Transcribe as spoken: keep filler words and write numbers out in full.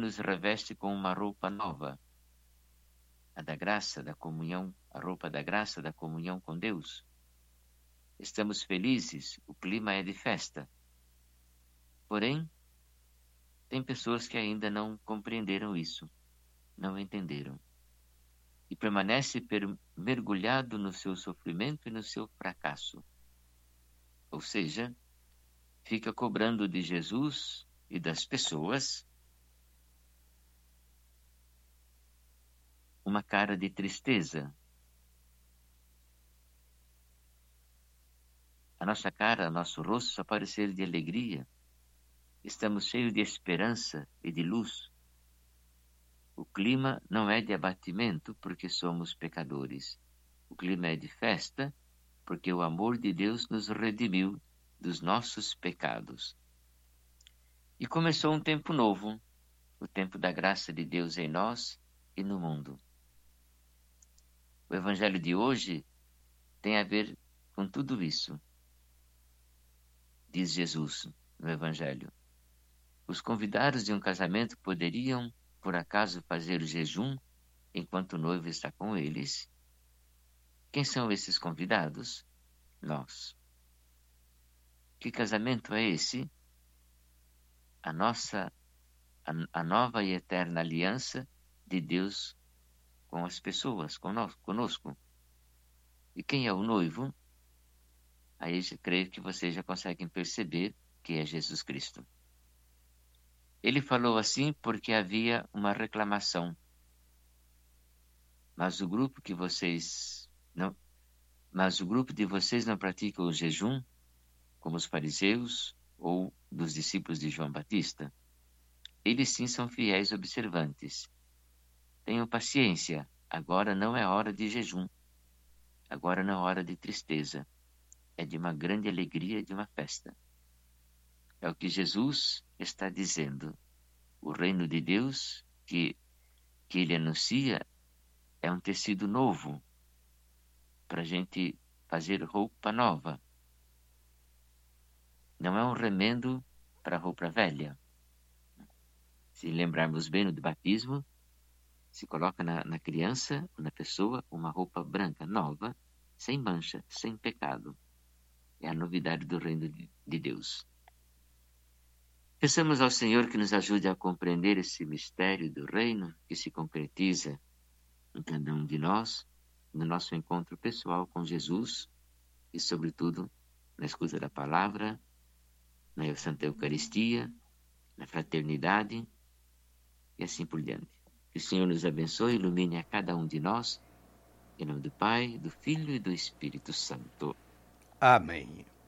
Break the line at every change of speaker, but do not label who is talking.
nos reveste com uma roupa nova, a da graça, da comunhão, a roupa da graça, da comunhão com Deus. Estamos felizes, o clima é de festa. Porém, tem pessoas que ainda não compreenderam isso, não entenderam. E permanece per- mergulhado no seu sofrimento e no seu fracasso. Ou seja, fica cobrando de Jesus e das pessoas uma cara de tristeza. A nossa cara, nosso rosto só pode ser de alegria. Estamos cheios de esperança e de luz. O clima não é de abatimento porque somos pecadores. O clima é de festa porque o amor de Deus nos redimiu dos nossos pecados. E começou um tempo novo, o tempo da graça de Deus em nós e no mundo. O evangelho de hoje tem a ver com tudo isso. Diz Jesus no evangelho. Os convidados de um casamento poderiam, por acaso, fazer o jejum enquanto o noivo está com eles? Quem são esses convidados? Nós. Que casamento é esse? A nossa, a, a nova e eterna aliança de Deus com as pessoas, conosco. E quem é o noivo? Aí eu creio que vocês já conseguem perceber que é Jesus Cristo. Ele falou assim porque havia uma reclamação. Mas o grupo que vocês não, mas o grupo de vocês não pratica o jejum, como os fariseus ou dos discípulos de João Batista. Eles sim são fiéis observantes. Tenham paciência, agora não é hora de jejum. Agora não é hora de tristeza. É de uma grande alegria e de uma festa. É o que Jesus está dizendo. O reino de Deus que, que ele anuncia é um tecido novo para a gente fazer roupa nova. Não é um remendo para roupa velha. Se lembrarmos bem no batismo, se coloca na, na criança, na pessoa, uma roupa branca, nova, sem mancha, sem pecado. É a novidade do reino de, de Deus. Peçamos ao Senhor que nos ajude a compreender esse mistério do reino que se concretiza em cada um de nós, no nosso encontro pessoal com Jesus e, sobretudo, na escuta da palavra, na Santa Eucaristia, na fraternidade e assim por diante. Que o Senhor nos abençoe e ilumine a cada um de nós, em nome do Pai, do Filho e do Espírito Santo.
Amém.